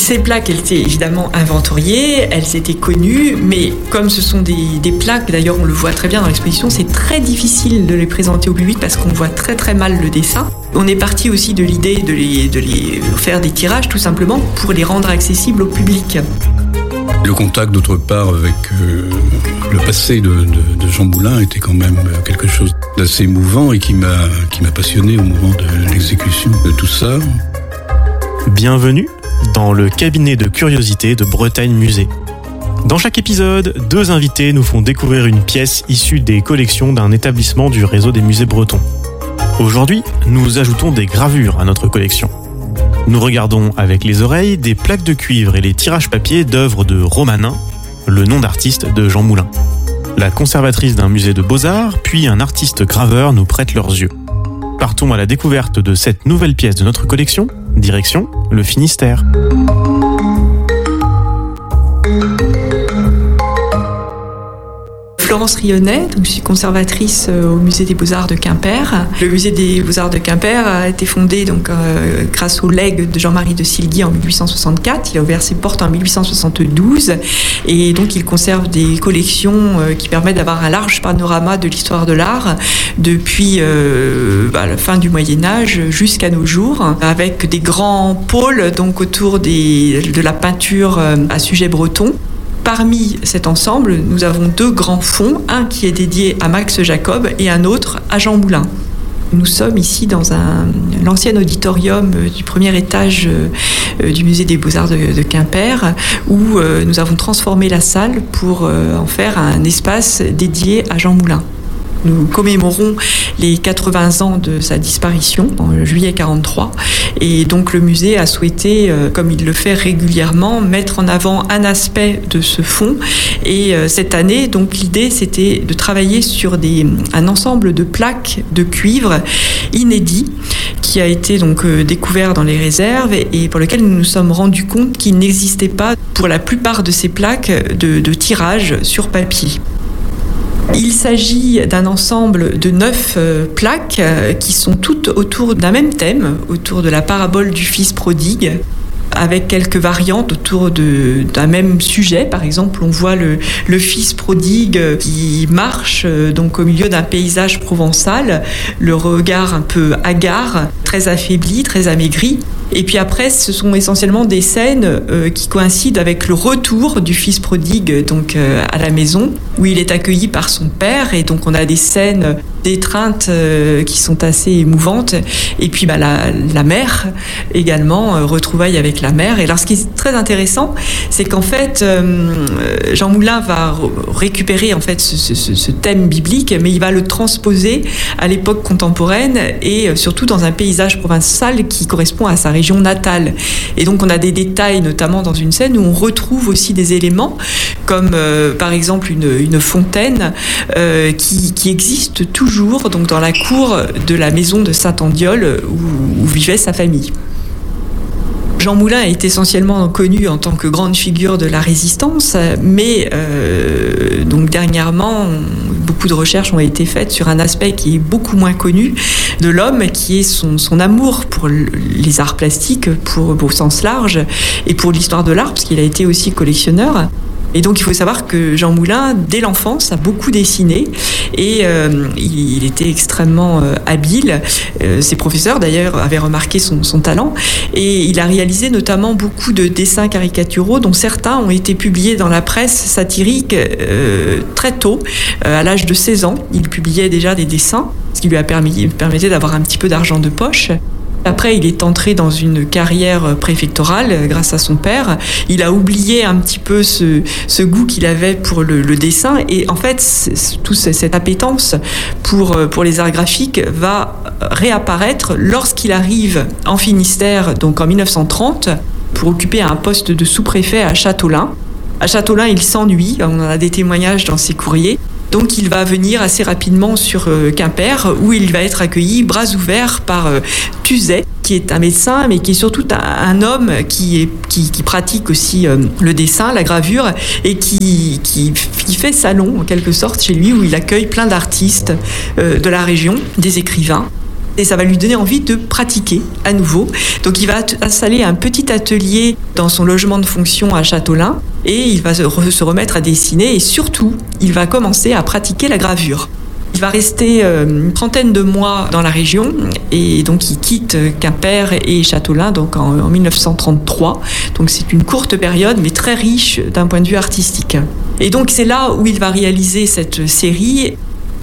Ces plaques, elles étaient évidemment inventoriées, elles étaient connues, mais comme ce sont des plaques, d'ailleurs on le voit très bien dans l'exposition, c'est très difficile de les présenter au public parce qu'on voit très très mal le dessin. On est parti aussi de l'idée de les faire des tirages tout simplement pour les rendre accessibles au public. Le contact d'autre part avec le passé de Jean Moulin était quand même quelque chose d'assez émouvant et qui m'a passionné au moment de l'exécution de tout ça. Bienvenue dans le cabinet de curiosité de Bretagne Musée. Dans chaque épisode, 2 invités nous font découvrir une pièce issue des collections d'un établissement du réseau des musées bretons. Aujourd'hui, nous ajoutons des gravures à notre collection. Nous regardons avec les oreilles des plaques de cuivre et les tirages papier d'œuvres de Romanin, le nom d'artiste de Jean Moulin. La conservatrice d'un musée de beaux-arts, puis un artiste graveur nous prêtent leurs yeux. Partons à la découverte de cette nouvelle pièce de notre collection, direction le Finistère. Florence Rionnet, donc je suis conservatrice au musée des Beaux-Arts de Quimper. Le musée des Beaux-Arts de Quimper a été fondé grâce au legs de Jean-Marie de Silguy en 1864. Il a ouvert ses portes en 1872 et donc il conserve des collections qui permettent d'avoir un large panorama de l'histoire de l'art depuis la fin du Moyen-Âge jusqu'à nos jours, avec des grands pôles donc autour de la peinture à sujet breton. Parmi cet ensemble, nous avons 2 grands fonds, un qui est dédié à Max Jacob et un autre à Jean Moulin. Nous sommes ici dans l'ancien auditorium du premier étage du musée des Beaux-Arts de Quimper, où nous avons transformé la salle pour en faire un espace dédié à Jean Moulin. Nous commémorons les 80 ans de sa disparition en juillet 1943 et donc le musée a souhaité, comme il le fait régulièrement, mettre en avant un aspect de ce fonds et cette année, donc l'idée c'était de travailler sur un ensemble de plaques de cuivre inédits qui a été donc découvert dans les réserves et pour lequel nous nous sommes rendus compte qu'il n'existait pas pour la plupart de ces plaques de tirage sur papier. Il s'agit d'un ensemble de 9 plaques qui sont toutes autour d'un même thème, autour de la parabole du fils prodigue, avec quelques variantes autour d'un même sujet. Par exemple, on voit le fils prodigue qui marche donc au milieu d'un paysage provençal, le regard un peu hagard, très affaibli, très amaigri. Et puis après, ce sont essentiellement des scènes qui coïncident avec le retour du fils prodigue donc à la maison, où il est accueilli par son père. Et donc on a des scènes d'étreinte qui sont assez émouvantes. Et puis la mère également, retrouvailles avec la mère. Et alors ce qui est très intéressant, c'est qu'en fait, Jean Moulin va récupérer en fait ce thème biblique, mais il va le transposer à l'époque contemporaine et surtout dans un paysage provençal qui correspond à sa région natale. Et donc on a des détails, notamment dans une scène où on retrouve aussi des éléments comme par exemple une fontaine qui existe toujours donc dans la cour de la maison de Saint-Andiol où vivait sa famille. Jean Moulin est essentiellement connu en tant que grande figure de la résistance, mais donc dernièrement, beaucoup de recherches ont été faites sur un aspect qui est beaucoup moins connu de l'homme, qui est son amour pour les arts plastiques, au sens large, et pour l'histoire de l'art, parce qu'il a été aussi collectionneur. Et donc il faut savoir que Jean Moulin, dès l'enfance, a beaucoup dessiné et il était extrêmement habile. Ses professeurs d'ailleurs avaient remarqué son talent et il a réalisé notamment beaucoup de dessins caricaturaux dont certains ont été publiés dans la presse satirique très tôt, à l'âge de 16 ans. Il publiait déjà des dessins, ce qui lui permettait d'avoir un petit peu d'argent de poche. Après, il est entré dans une carrière préfectorale grâce à son père. Il a oublié un petit peu ce goût qu'il avait pour le dessin. Et en fait, toute cette appétence pour les arts graphiques va réapparaître lorsqu'il arrive en Finistère, donc en 1930, pour occuper un poste de sous-préfet à Châteaulin. À Châteaulin, il s'ennuie. On en a des témoignages dans ses courriers. Donc il va venir assez rapidement sur Quimper, où il va être accueilli bras ouverts par Tuzet, qui est un médecin, mais qui est surtout un homme qui pratique aussi le dessin, la gravure, et qui fait salon en quelque sorte chez lui, où il accueille plein d'artistes de la région, des écrivains. Et ça va lui donner envie de pratiquer à nouveau. Donc il va installer un petit atelier dans son logement de fonction à Châteaulin et il va se remettre à dessiner et surtout, il va commencer à pratiquer la gravure. Il va rester une trentaine de mois dans la région et donc il quitte Quimper et Châteaulin donc en 1933. Donc c'est une courte période mais très riche d'un point de vue artistique. Et donc c'est là où il va réaliser cette série.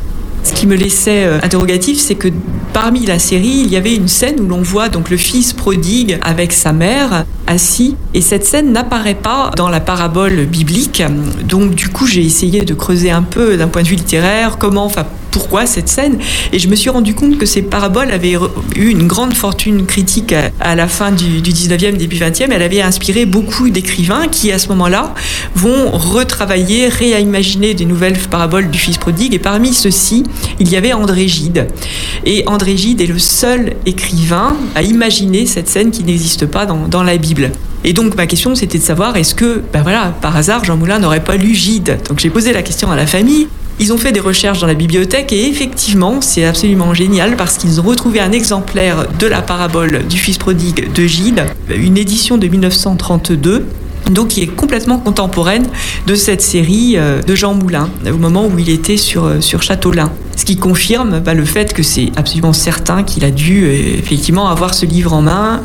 Ce qui me laissait interrogatif, c'est que parmi la série, il y avait une scène où l'on voit donc le fils prodigue avec sa mère assis. Et cette scène n'apparaît pas dans la parabole biblique. Donc du coup, j'ai essayé de creuser un peu d'un point de vue littéraire, pourquoi cette scène. Et je me suis rendu compte que ces paraboles avaient eu une grande fortune critique à la fin du 19e, début 20e. Elle avait inspiré beaucoup d'écrivains qui, à ce moment-là, vont retravailler, réimaginer des nouvelles paraboles du fils prodigue. Et parmi ceux-ci, il y avait André Gide. Et André Gide est le seul écrivain à imaginer cette scène qui n'existe pas dans la Bible. Et donc ma question c'était de savoir est-ce que, par hasard, Jean Moulin n'aurait pas lu Gide. Donc j'ai posé la question à la famille. Ils ont fait des recherches dans la bibliothèque et effectivement, c'est absolument génial parce qu'ils ont retrouvé un exemplaire de la parabole du fils prodigue de Gide, une édition de 1932. Donc qui est complètement contemporaine de cette série de Jean Moulin, au moment où il était sur Châteaulin. Ce qui confirme le fait que c'est absolument certain qu'il a dû effectivement avoir ce livre en main,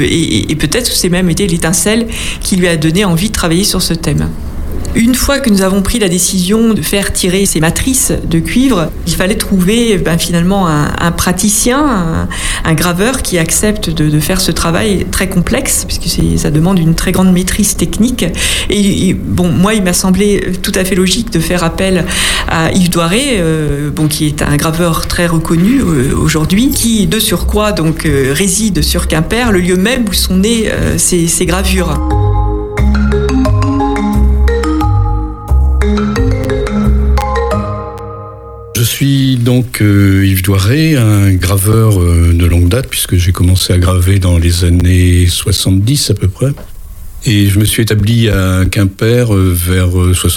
et peut-être que c'est même été l'étincelle qui lui a donné envie de travailler sur ce thème. Une fois que nous avons pris la décision de faire tirer ces matrices de cuivre, il fallait trouver finalement un praticien, un graveur qui accepte de faire ce travail très complexe, puisque ça demande une très grande maîtrise technique. Et moi, il m'a semblé tout à fait logique de faire appel à Yves Doiré, qui est un graveur très reconnu aujourd'hui, qui de surcroît réside sur Quimper, le lieu même où sont nées ces gravures. Je suis donc Yves Doiré, un graveur de longue date, puisque j'ai commencé à graver dans les années 70 à peu près. Et je me suis établi à Quimper vers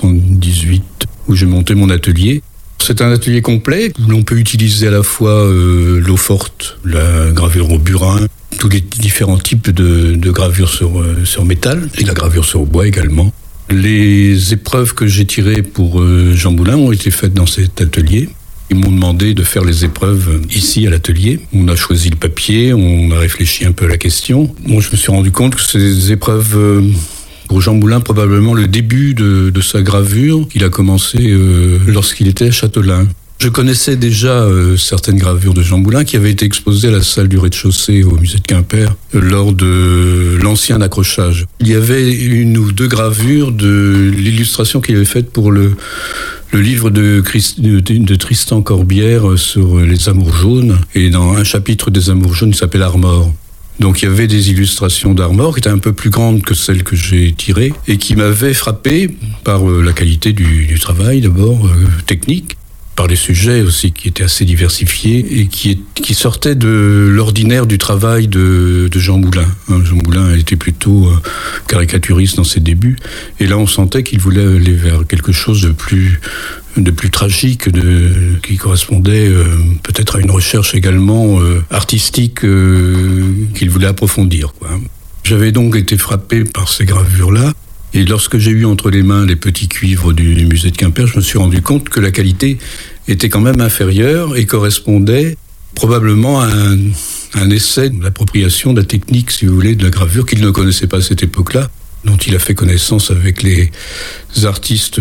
78, où j'ai monté mon atelier. C'est un atelier complet, où l'on peut utiliser à la fois l'eau forte, la gravure au burin, tous les différents types de gravures sur métal, et la gravure sur bois également. Les épreuves que j'ai tirées pour Jean Moulin ont été faites dans cet atelier. Ils m'ont demandé de faire les épreuves ici à l'atelier. On a choisi le papier, on a réfléchi un peu à la question. Moi, je me suis rendu compte que ces épreuves, pour Jean Moulin, probablement le début de sa gravure, qu'il a commencé lorsqu'il était à Châteaulin. Je connaissais déjà certaines gravures de Jean Moulin qui avaient été exposées à la salle du rez-de-chaussée au musée de Quimper lors de l'ancien accrochage. Il y avait une ou deux gravures de l'illustration qu'il avait faite pour le livre de Tristan Corbière sur les amours jaunes. Et dans un chapitre des amours jaunes, il s'appelle Armor. Donc il y avait des illustrations d'Armor qui étaient un peu plus grandes que celles que j'ai tirées et qui m'avaient frappé par la qualité du travail d'abord, technique, par les sujets aussi qui étaient assez diversifiés et qui sortaient de l'ordinaire du travail de Jean Moulin. Jean Moulin était plutôt caricaturiste dans ses débuts, et là on sentait qu'il voulait aller vers quelque chose de plus tragique, qui correspondait peut-être à une recherche également artistique qu'il voulait approfondir, quoi. J'avais donc été frappé par ces gravures-là. Et lorsque j'ai eu entre les mains les petits cuivres du musée de Quimper, je me suis rendu compte que la qualité était quand même inférieure et correspondait probablement à un essai d'appropriation de la technique, si vous voulez, de la gravure qu'il ne connaissait pas à cette époque-là, dont il a fait connaissance avec les artistes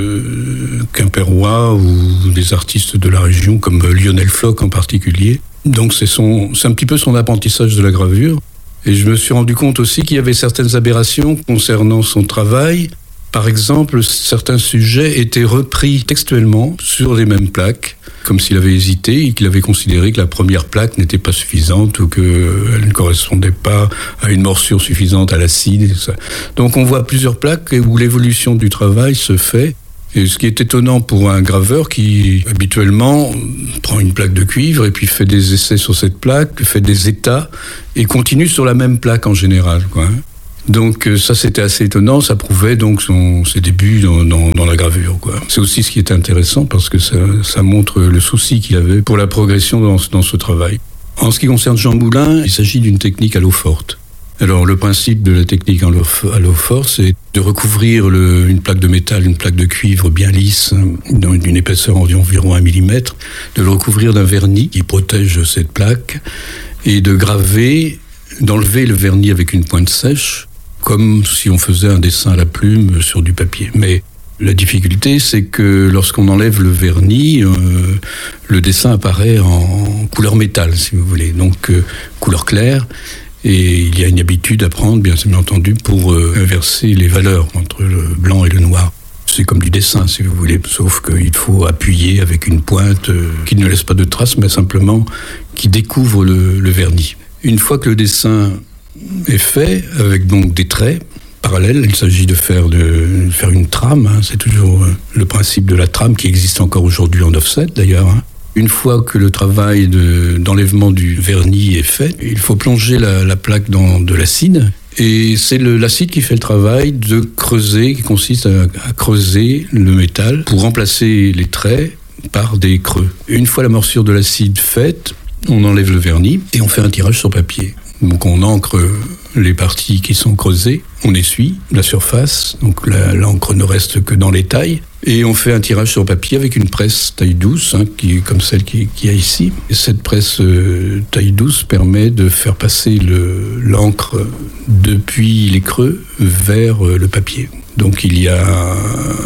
quimpérois ou des artistes de la région, comme Lionel Floch en particulier. Donc c'est un petit peu son apprentissage de la gravure. Et je me suis rendu compte aussi qu'il y avait certaines aberrations concernant son travail. Par exemple, certains sujets étaient repris textuellement sur les mêmes plaques, comme s'il avait hésité et qu'il avait considéré que la première plaque n'était pas suffisante ou qu'elle ne correspondait pas à une morsure suffisante à l'acide et tout ça. Donc on voit plusieurs plaques où l'évolution du travail se fait. Et ce qui est étonnant pour un graveur qui, habituellement, prend une plaque de cuivre et puis fait des essais sur cette plaque, fait des états et continue sur la même plaque en général, quoi. Donc ça, c'était assez étonnant. Ça prouvait donc ses débuts dans la gravure, quoi. C'est aussi ce qui est intéressant parce que ça montre le souci qu'il avait pour la progression dans ce travail. En ce qui concerne Jean Moulin, il s'agit d'une technique à l'eau forte. Alors le principe de la technique à l'eau forte, c'est de recouvrir une plaque de métal, une plaque de cuivre bien lisse, d'une épaisseur environ 1 mm, de le recouvrir d'un vernis qui protège cette plaque et d'enlever le vernis avec une pointe sèche, comme si on faisait un dessin à la plume sur du papier. Mais la difficulté, c'est que lorsqu'on enlève le vernis, le dessin apparaît en couleur métal, si vous voulez, donc couleur claire. Et il y a une habitude à prendre, bien entendu, pour inverser les valeurs entre le blanc et le noir. C'est comme du dessin, si vous voulez, sauf qu'il faut appuyer avec une pointe qui ne laisse pas de traces, mais simplement qui découvre le vernis. Une fois que le dessin est fait, avec donc des traits parallèles, il s'agit de faire une trame, c'est toujours le principe de la trame qui existe encore aujourd'hui en offset d'ailleurs. Une fois que le travail d'enlèvement du vernis est fait, il faut plonger la plaque dans de l'acide. Et c'est l'acide qui fait le travail de creuser, qui consiste à creuser le métal pour remplacer les traits par des creux. Une fois la morsure de l'acide faite, on enlève le vernis et on fait un tirage sur papier. Donc on encre les parties qui sont creusées, on essuie la surface, donc l'encre ne reste que dans les tailles, et on fait un tirage sur papier avec une presse taille douce, qui est comme celle qu'il y a ici. Et cette presse taille douce permet de faire passer l'encre depuis les creux vers le papier. Donc il y a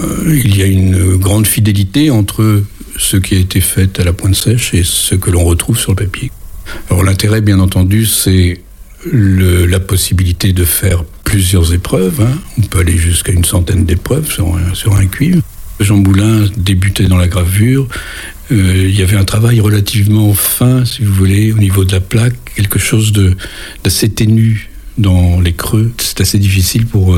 une grande fidélité entre ce qui a été fait à la pointe sèche et ce que l'on retrouve sur le papier. Alors l'intérêt, bien entendu, c'est la possibilité de faire plusieurs épreuves. On peut aller jusqu'à une centaine d'épreuves sur un cuivre. Jean Moulin débutait dans la gravure. Il y avait un travail relativement fin, si vous voulez, au niveau de la plaque, quelque chose d'assez ténu dans les creux. C'est assez difficile pour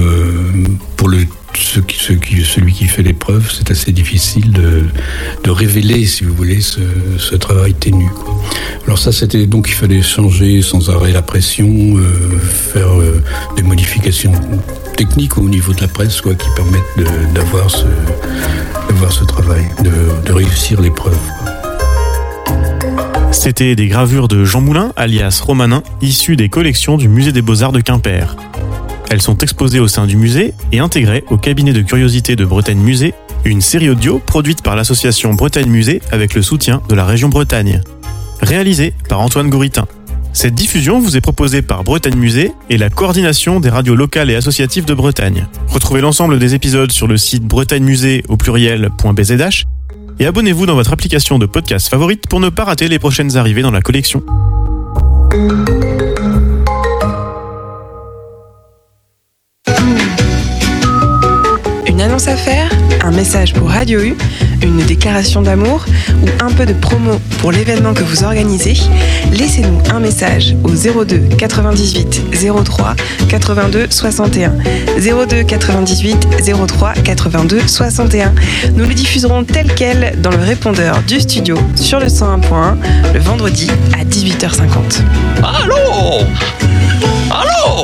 celui qui fait l'épreuve, c'est assez difficile de révéler, si vous voulez, ce travail ténu, quoi. Alors ça, c'était donc, il fallait changer sans arrêt la pression, faire des modifications techniques au niveau de la presse, quoi, qui permettent d'avoir ce travail, de réussir l'épreuve, quoi. C'était des gravures de Jean Moulin, alias Romanin, issues des collections du Musée des Beaux-Arts de Quimper. Elles sont exposées au sein du musée et intégrées au cabinet de curiosités de Bretagne Musée, une série audio produite par l'association Bretagne Musée avec le soutien de la région Bretagne. Réalisée par Antoine Gouritin. Cette diffusion vous est proposée par Bretagne Musée et la coordination des radios locales et associatives de Bretagne. Retrouvez l'ensemble des épisodes sur le site bretagne-musée au pluriel.bzh et abonnez-vous dans votre application de podcast favorite pour ne pas rater les prochaines arrivées dans la collection. Une annonce à faire, un message pour Radio U, une déclaration d'amour ou un peu de promo pour l'événement que vous organisez, laissez-nous un message au 02 98 03 82 61. 02 98 03 82 61. Nous le diffuserons tel quel dans le répondeur du studio sur le 101.1 le vendredi à 18h50. Allô ? Allô ?